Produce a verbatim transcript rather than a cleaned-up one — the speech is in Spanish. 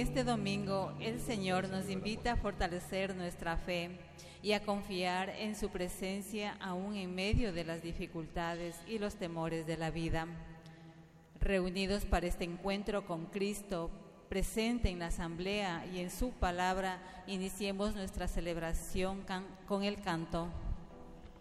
este domingo el Señor nos invita a fortalecer nuestra fe y a confiar en su presencia aún en medio de las dificultades y los temores de la vida. Reunidos para este encuentro con Cristo, presente en la asamblea y en su palabra, iniciemos nuestra celebración con el canto.